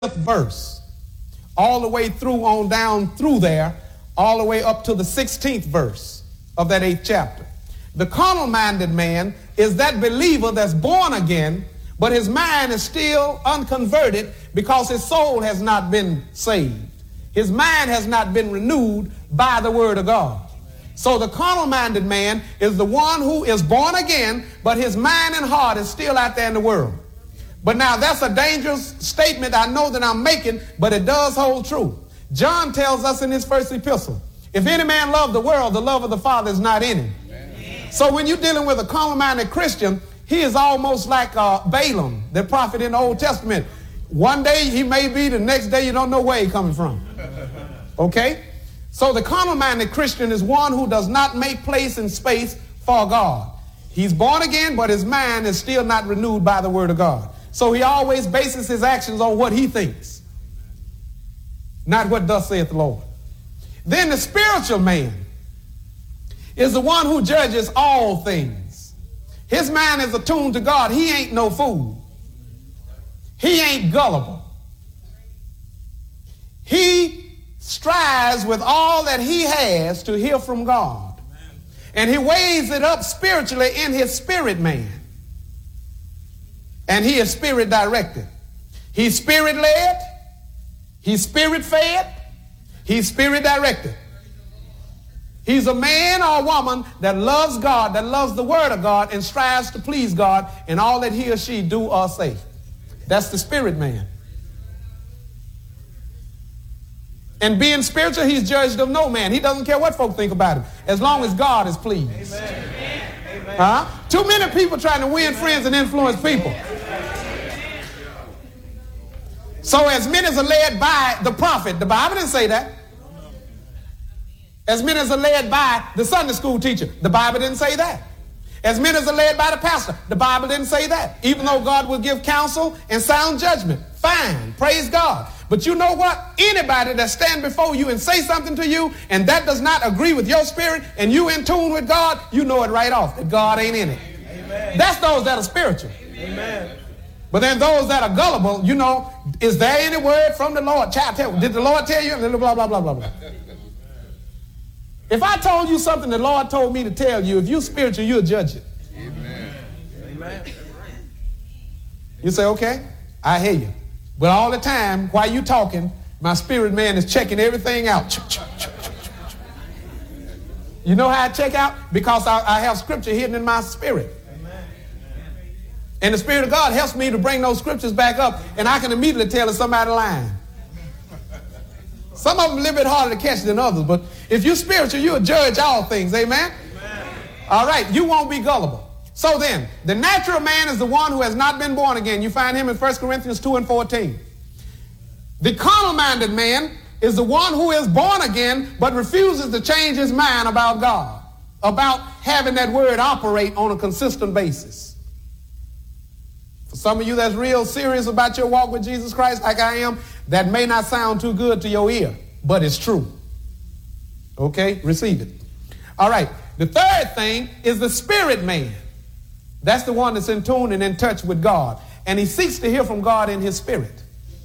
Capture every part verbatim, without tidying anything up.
verse, all the way through on down through there, all the way up to the sixteenth verse of that eighth chapter. The carnal-minded man is that believer that's born again, but his mind is still unconverted because his soul has not been saved. His mind has not been renewed by the word of God. So the carnal-minded man is the one who is born again, but his mind and heart is still out there in the world. But now that's a dangerous statement I know that I'm making, but it does hold true. John tells us in his first epistle, if any man love the world, the love of the Father is not in him. Amen. So when you're dealing with a carnal-minded Christian, he is almost like uh, Balaam, the prophet in the Old Testament. One day he may be, the next day you don't know where he's coming from. Okay? So the carnal-minded Christian is one who does not make place and space for God. He's born again, but his mind is still not renewed by the word of God. So he always bases his actions on what he thinks, not what thus saith the Lord. Then the spiritual man is the one who judges all things. His mind is attuned to God. He ain't no fool. He ain't gullible. He strives with all that he has to hear from God. And he weighs it up spiritually in his spirit man. And he is spirit directed. He's spirit led. He's spirit fed. He's spirit directed. He's a man or a woman that loves God, that loves the word of God, and strives to please God in all that he or she do or say. That's the spirit man. And being spiritual, he's judged of no man. He doesn't care what folk think about him, as long as God is pleased. Amen. Amen. Huh? Too many people trying to win friends and influence people. So as many as are led by the prophet, the Bible didn't say that. As many as are led by the Sunday school teacher, the Bible didn't say that. As many as are led by the pastor, the Bible didn't say that. Even though God will give counsel and sound judgment, fine, praise God. But you know what? Anybody that stand before you and say something to you and that does not agree with your spirit and you in tune with God, you know it right off that God ain't in it. Amen. That's those that are spiritual. Amen. But then those that are gullible, you know, is there any word from the Lord? Child, tell, did the Lord tell you? Blah, blah, blah, blah, blah. If I told you something the Lord told me to tell you, if you're spiritual, you'll judge it. Amen. Amen. You say, okay, I hear you. But all the time, while you talking, my spirit man is checking everything out. You know how I check out? Because I, I have scripture hidden in my spirit. And the Spirit of God helps me to bring those scriptures back up, and I can immediately tell if somebody lying. Some of them a little bit harder to catch than others, but if you're spiritual, you'll judge all things. Amen? Amen. All right, you won't be gullible. So then, the natural man is the one who has not been born again. You find him in First Corinthians two and fourteen. The carnal-minded man is the one who is born again, but refuses to change his mind about God, about having that word operate on a consistent basis. For some of you that's real serious about your walk with Jesus Christ, like I am, that may not sound too good to your ear, but it's true. Okay, receive it. All right, the third thing is the spirit man. That's the one that's in tune and in touch with God. And he seeks to hear from God in his spirit.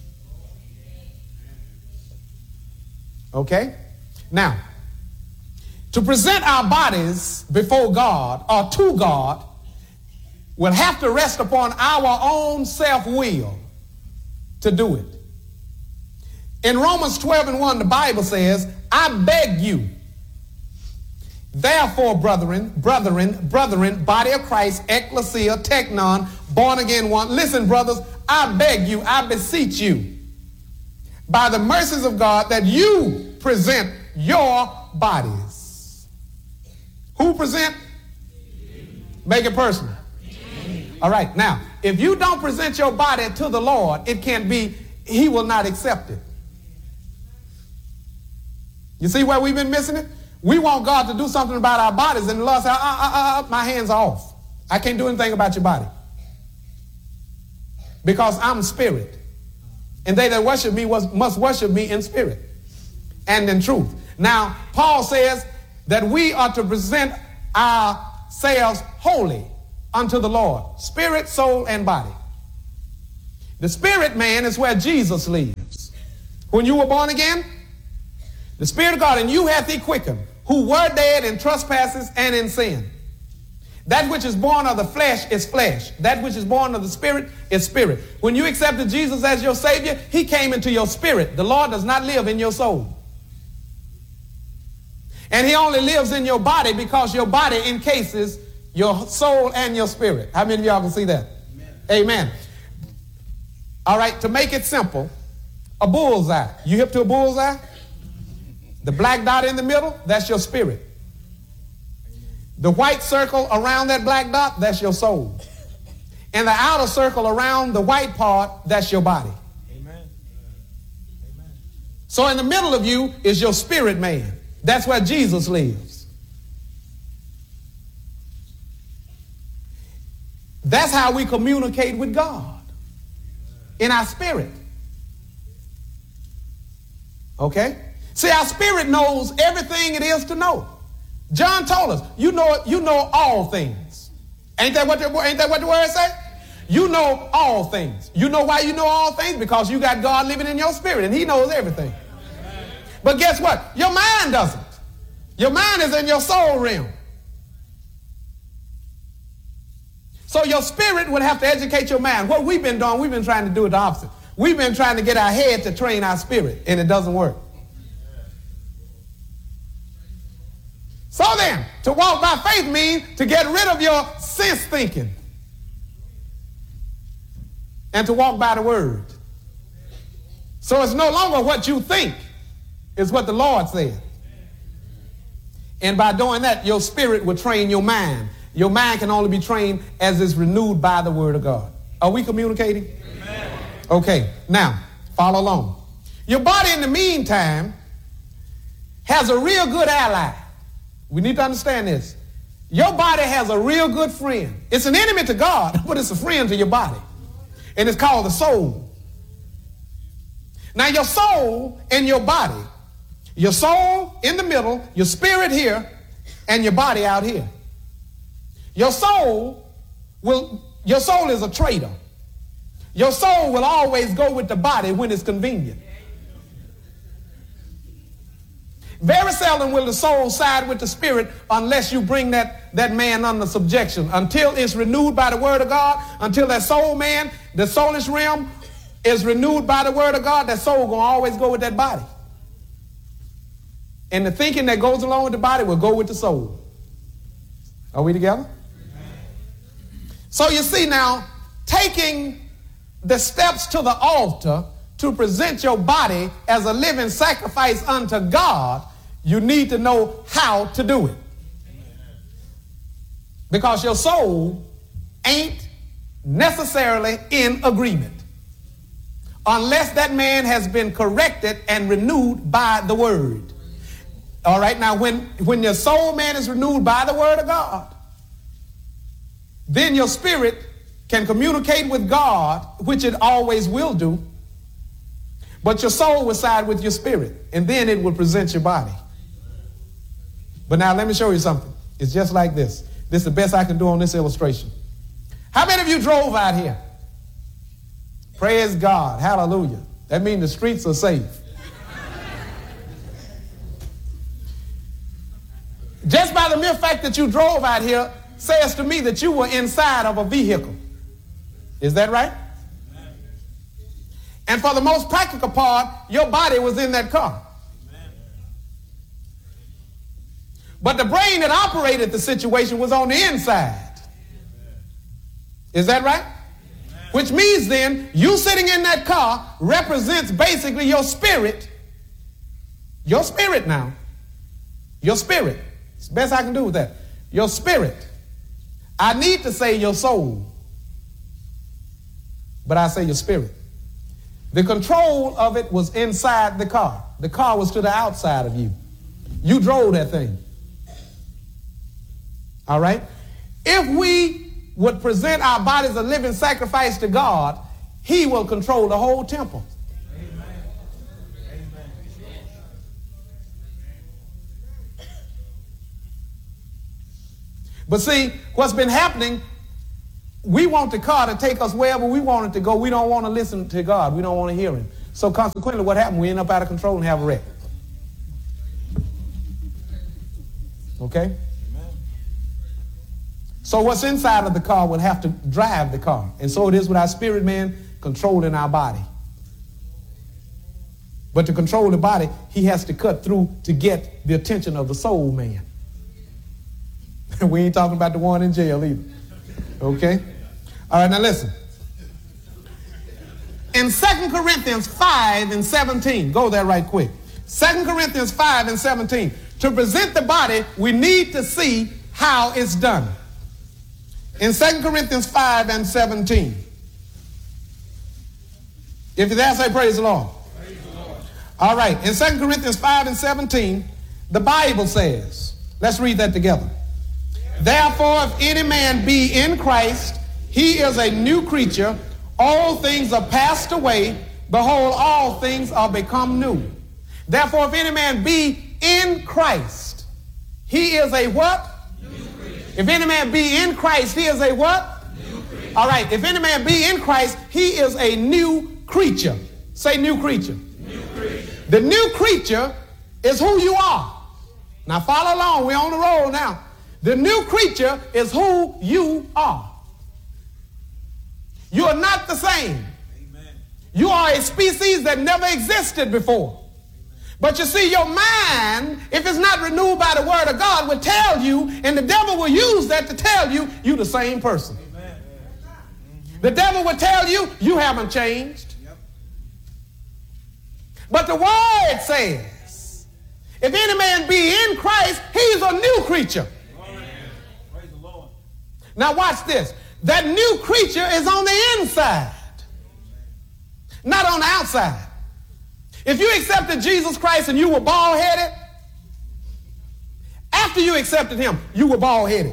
Okay? Now, to present our bodies before God or to God will have to rest upon our own self-will to do it. In Romans twelve and one, the Bible says, I beg you, therefore, brethren, brethren, brethren, body of Christ, ecclesia, teknon, born again one. Listen, brothers, I beg you, I beseech you, by the mercies of God, that you present your bodies. Who present? Make it personal. All right, now, if you don't present your body to the Lord, it can't be, he will not accept it. You see where we've been missing it? We want God to do something about our bodies, and the Lord says, uh, uh, uh, my hands are off. I can't do anything about your body. Because I'm spirit. And they that worship me was, must worship me in spirit and in truth. Now, Paul says that we are to present ourselves holy unto the Lord, spirit, soul, and body. The spirit man is where Jesus lives. When you were born again, the Spirit of God in you hath he quickened, who were dead in trespasses and in sin. That which is born of the flesh is flesh. That which is born of the Spirit is spirit. When you accepted Jesus as your Savior, he came into your spirit. The Lord does not live in your soul. And he only lives in your body because your body encases your soul and your spirit. How many of y'all can see that? Amen. Amen. All right, to make it simple, a bullseye. You hip to a bullseye? The black dot in the middle, that's your spirit. The white circle around that black dot, that's your soul. And the outer circle around the white part, that's your body. Amen. Amen. So in the middle of you is your spirit man. That's where Jesus lives. That's how we communicate with God. In our spirit. Okay? See, our spirit knows everything it is to know. John told us, you know, you know all things. Ain't that what the, ain't that what the word say? You know all things. You know why you know all things? Because you got God living in your spirit, and he knows everything. But guess what? Your mind doesn't. Your mind is in your soul realm. So your spirit would have to educate your mind. What we've been doing, we've been trying to do it the opposite. We've been trying to get our head to train our spirit, and it doesn't work. So then, to walk by faith means to get rid of your sense thinking and to walk by the word. So it's no longer what you think, it's what the Lord said. And by doing that, your spirit will train your mind. Your mind can only be trained as it's renewed by the word of God. Are we communicating? Amen. Okay, now, follow along. Your body, in the meantime, has a real good ally. We need to understand this. Your body has a real good friend. It's an enemy to God, but it's a friend to your body. And it's called the soul. Now, your soul and your body, your soul in the middle, your spirit here, and your body out here. Your soul will, your soul is a traitor. Your soul will always go with the body when it's convenient. Very seldom will the soul side with the spirit unless you bring that, that man under subjection. Until it's renewed by the word of God, until that soul man, the soulish realm, is renewed by the word of God, that soul will always go with that body. And the thinking that goes along with the body will go with the soul. Are we together? So you see now, taking the steps to the altar to present your body as a living sacrifice unto God, you need to know how to do it. Because your soul ain't necessarily in agreement unless that man has been corrected and renewed by the word. All right, now when, when your soul man is renewed by the word of God, then your spirit can communicate with God, which it always will do. But your soul will side with your spirit, and then it will present your body. But now let me show you something. It's just like this. This is the best I can do on this illustration. How many of you drove out here? Praise God. Hallelujah. That means the streets are safe. Just by the mere fact that you drove out here says to me that you were inside of a vehicle. Is that right? And for the most practical part, your body was in that car. But the brain that operated the situation was on the inside. Is that right? Which means then, you sitting in that car represents basically your spirit. Your spirit now. Your spirit. It's the best I can do with that. Your spirit. I need to say your soul, but I say your spirit. The control of it was inside the car. The car was to the outside of you. You drove that thing. All right? If we would present our bodies a living sacrifice to God, he will control the whole temple. Amen. Amen. But see, what's been happening, we want the car to take us wherever we want it to go. We don't want to listen to God. We don't want to hear him. So consequently, what happened? We end up out of control and have a wreck. Okay? So what's inside of the car will have to drive the car. And so it is with our spirit man controlling our body. But to control the body, he has to cut through to get the attention of the soul man. We ain't talking about the one in jail either. Okay? All right, now listen. In Second Corinthians five and seventeen, go there right quick. Second Corinthians five and seventeen. To present the body, we need to see how it's done. In Second Corinthians five and seventeen. If you're there, say praise the Lord. Praise the Lord. All right. In Second Corinthians five and seventeen, the Bible says, let's read that together. Therefore, if any man be in Christ, he is a new creature. All things are passed away. Behold, all things are become new. Therefore, if any man be in Christ, he is a what? If any man be in Christ, he is a what? All right. If any man be in Christ, he is a new creature. Say new creature. New creature. The new creature is who you are. Now follow along. We're on the roll now. The new creature is who you are. You are not the same. Amen. You are a species that never existed before. But you see, your mind, if it's not renewed by the word of God, will tell you, and the devil will use that to tell you, you're the same person. Amen. The devil will tell you, you haven't changed. Yep. But the word says, if any man be in Christ, he's a new creature. Praise the Lord. Now watch this. That new creature is on the inside, not on the outside. If you accepted Jesus Christ and you were bald-headed, after you accepted him, you were bald-headed.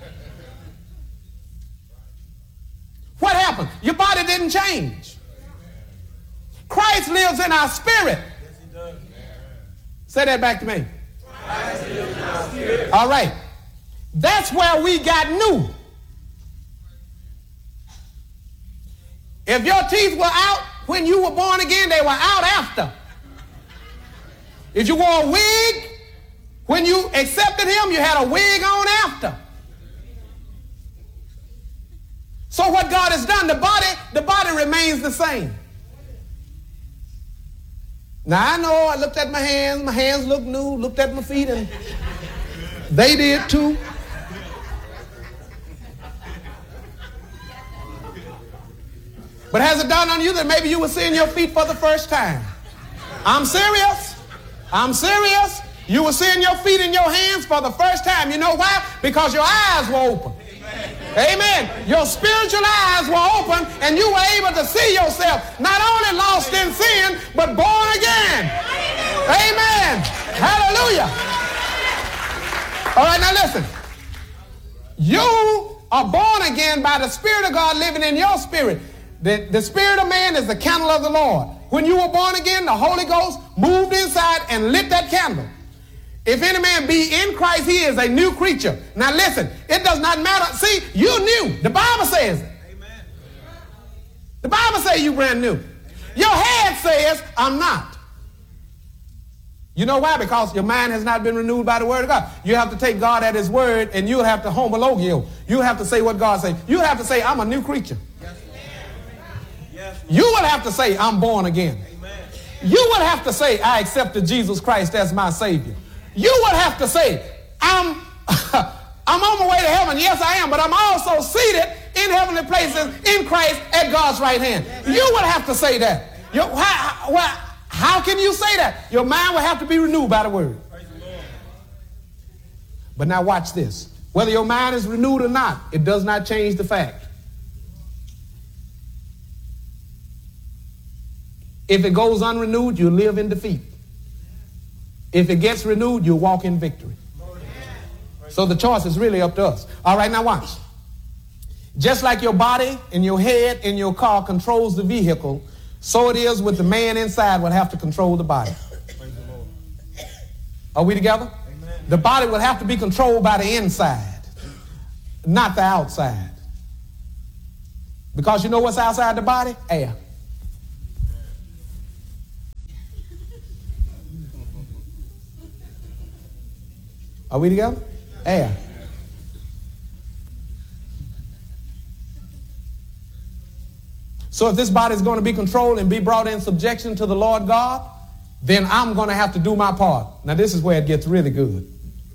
What happened? Your body didn't change. Christ lives in our spirit. Yes, he does. Say that back to me. Christ lives in our spirit. All right. That's where we got new. If your teeth were out when you were born again, they were out after. If you wore a wig, when you accepted him, you had a wig on after. So what God has done, the body, the body remains the same. Now I know I looked at my hands, my hands look new, looked at my feet, and they did too. But has it dawned on you that maybe you were seeing your feet for the first time? I'm serious. I'm serious. You were seeing your feet and your hands for the first time. You know why? Because your eyes were open. Amen. Amen. Your spiritual eyes were open and you were able to see yourself not only lost in sin, but born again. Amen. Hallelujah. All right, now listen. You are born again by the Spirit of God living in your spirit. The, the spirit of man is the candle of the Lord. When you were born again, the Holy Ghost moved inside and lit that candle. If any man be in Christ, he is a new creature. Now listen, it does not matter. See, you new. The Bible says it. Amen. The Bible says you brand new. Amen. Your head says, I'm not. You know why? Because your mind has not been renewed by the word of God. You have to take God at his word and you'll have to homologio. You'll have to say what God says. You'll have to say, I'm a new creature. You will have to say, I'm born again. Amen. You would have to say, I accepted Jesus Christ as my Savior. You would have to say, I'm, I'm on my way to heaven. Yes, I am. But I'm also seated in heavenly places in Christ at God's right hand. You would have to say that. Your, how, how, how can you say that? Your mind will have to be renewed by the word. But now watch this. Whether your mind is renewed or not, it does not change the fact. If it goes unrenewed, you live in defeat. If it gets renewed, you walk in victory. So the choice is really up to us. All right, now watch. Just like your body and your head and your car controls the vehicle, so it is with the man inside will have to control the body. Are we together? Amen. The body will have to be controlled by the inside, not the outside. Because you know what's outside the body? Air. Are we together? Air. So if this body is going to be controlled and be brought in subjection to the Lord God, then I'm going to have to do my part. Now this is where it gets really good.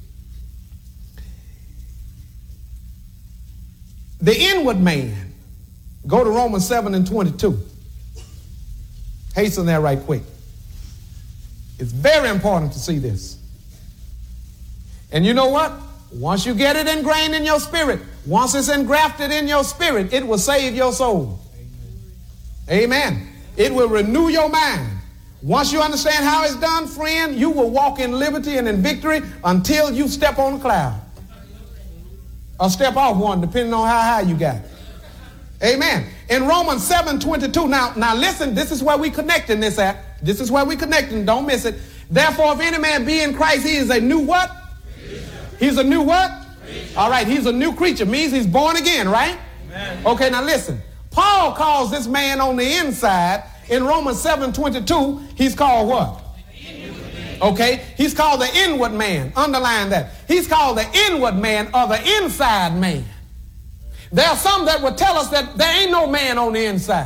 The inward man. Go to Romans seven and twenty-two. Hasten there right quick. It's very important to see this. And you know what? Once you get it ingrained in your spirit, once it's engrafted in your spirit, it will save your soul. Amen. Amen. It will renew your mind. Once you understand how it's done, friend, you will walk in liberty and in victory until you step on a cloud. Or step off one, depending on how high you got it. Amen. In Romans seven twenty-two, now, now listen, this is where we connect in this app. This is where we connect, and don't miss it. Therefore, if any man be in Christ, he is a new what? Creature. He's a new what? Creature. All right, he's a new creature. Means he's born again, right? Amen. Okay, now listen. Paul calls this man on the inside, in Romans seven twenty-two, he's called what? Okay, he's called the inward man. Underline that. He's called the inward man or the inside man. There are some that would tell us that there ain't no man on the inside.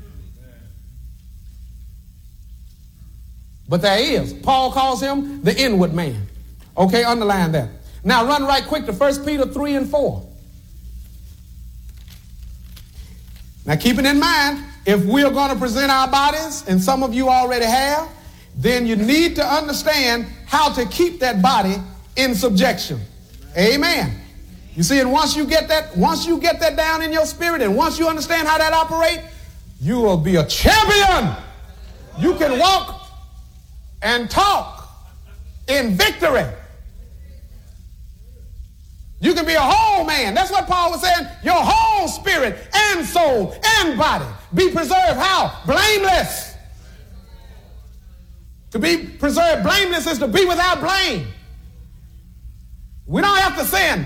But there is. Paul calls him the inward man. Okay, underline that. Now run right quick to First Peter three and four. Now keep it in mind, if we're going to present our bodies, and some of you already have, then you need to understand how to keep that body in subjection. Amen. You see, and once you get that, once you get that down in your spirit, and once you understand how that operates, you will be a champion. You can walk and talk in victory. You can be a whole man. That's what Paul was saying. Your whole spirit and soul and body be preserved. How? Blameless. To be preserved blameless is to be without blame. We don't have to sin.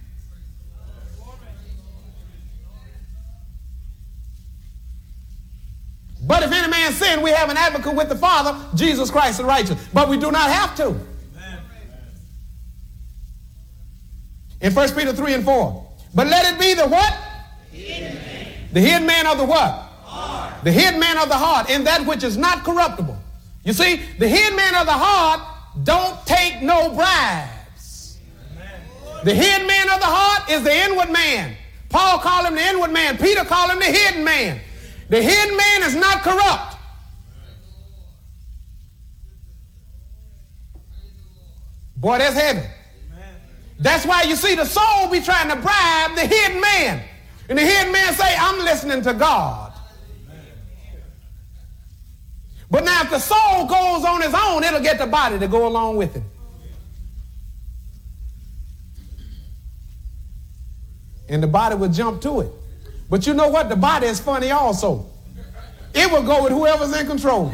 But if any man sin, we have an advocate with the Father, Jesus Christ the righteous. But we do not have to. In First Peter three and four. But let it be the what? Hidden man. The hidden man of the what? Heart. The hidden man of the heart, in that which is not corruptible. You see, the hidden man of the heart don't take no bribes. Amen. The hidden man of the heart is the inward man. Paul called him the inward man. Peter called him the hidden man. The hidden man is not corrupt. Boy, that's heavy. That's why you see the soul be trying to bribe the hidden man. And the hidden man say, I'm listening to God. But now if the soul goes on its own, it'll get the body to go along with it. And the body will jump to it. But you know what? The body is funny also. It will go with whoever's in control.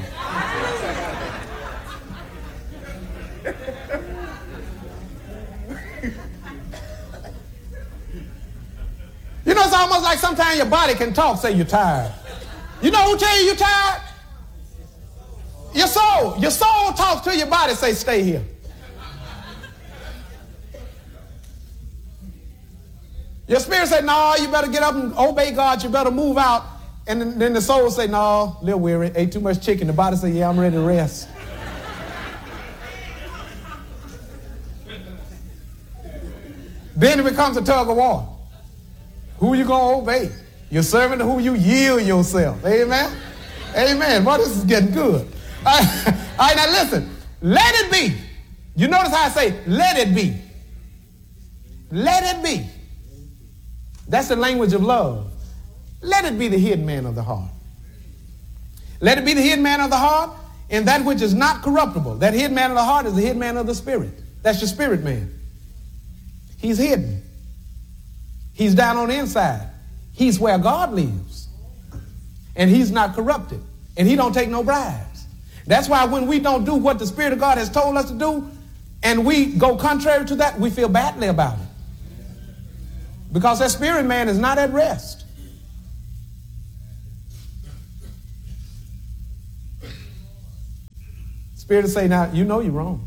You know, it's almost like sometimes your body can talk, say you're tired. You know who tell you you're tired? Your soul. Your soul talks to your body, say, stay here. Your spirit say, no, you better get up and obey God. You better move out. And then, then the soul say, no, a little weary, ate too much chicken. The body say, yeah, I'm ready to rest. Then it becomes a tug of war. Who you going to obey? Your servant, who you yield yourself. Amen? Amen. Boy, this is getting good. All right, all right, now listen. Let it be. You notice how I say, let it be. Let it be. That's the language of love. Let it be the hidden man of the heart. Let it be the hidden man of the heart in that which is not corruptible. That hidden man of the heart is the hidden man of the spirit. That's your spirit man. He's hidden. He's down on the inside. He's where God lives. And he's not corrupted. And he don't take no bribes. That's why when we don't do what the Spirit of God has told us to do, and we go contrary to that, we feel badly about it. Because that spirit man is not at rest. Spirit will say, now, you know you're wrong.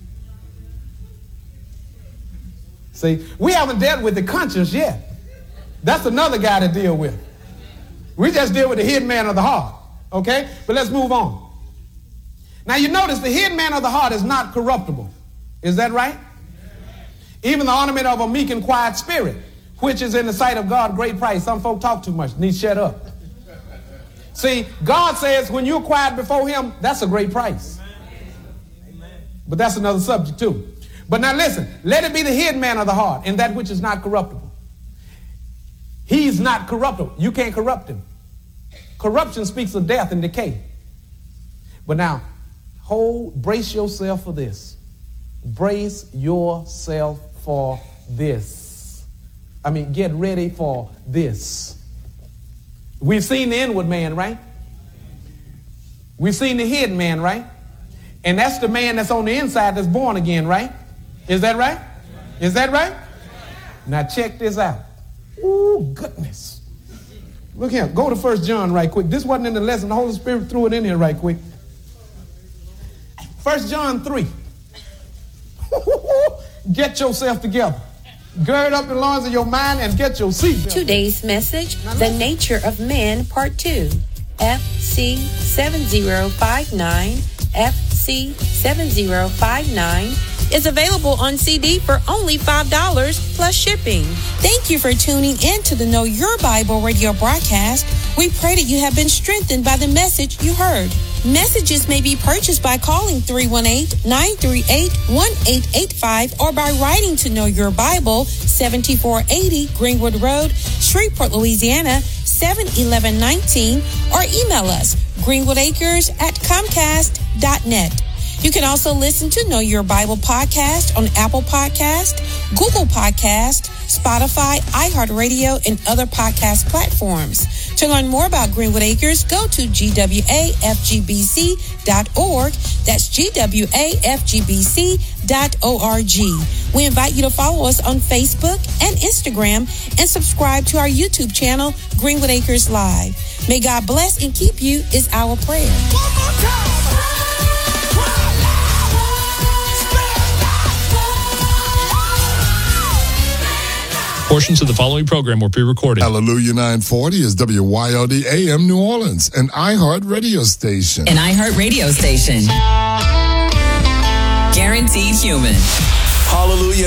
See, we haven't dealt with the conscience yet. That's another guy to deal with. We just deal with the hidden man of the heart. Okay? But let's move on. Now you notice the hidden man of the heart is not corruptible. Is that right? Even the ornament of a meek and quiet spirit, which is in the sight of God great price. Some folk talk too much. Need to shut up. See, God says when you're quiet before him, that's a great price. But that's another subject too. But now listen, let it be the hidden man of the heart and that which is not corruptible. He's not corruptible. You can't corrupt him. Corruption speaks of death and decay. But now, hold, brace yourself for this. Brace yourself for this. I mean, get ready for this. We've seen the inward man, right? We've seen the hidden man, right? And that's the man that's on the inside that's born again, right? Is that right? Is that right? Now check this out. Ooh, goodness. Look here. Go to First John right quick. This wasn't in the lesson. The Holy Spirit threw it in here right quick. First John three. Get yourself together. Gird up the loins of your mind and get your seat. Today's message, The Nature of Man, Part two. F C seven zero five nine, F C seven zero five nine is available on C D for only five dollars plus shipping. Thank you for tuning in to the Know Your Bible radio broadcast. We pray that you have been strengthened by the message you heard. Messages may be purchased by calling three one eight, nine three eight, one eight eight five or by writing to Know Your Bible, seventy-four eighty Greenwood Road, Shreveport, Louisiana, seven eleven nineteen, or email us, greenwoodacres at comcast dot net. You can also listen to Know Your Bible podcast on Apple Podcast, Google Podcast, Spotify, iHeartRadio, and other podcast platforms. To learn more about Greenwood Acres, go to G W A F G B C dot org. That's G W A F G B C dot org. We invite you to follow us on Facebook and Instagram and subscribe to our YouTube channel, Greenwood Acres Live. May God bless and keep you is our prayer. One more time. Portions of the following program were pre-recorded. Hallelujah nine forty is W Y L D A M New Orleans, an iHeart radio station. An iHeart radio station. Guaranteed human. Hallelujah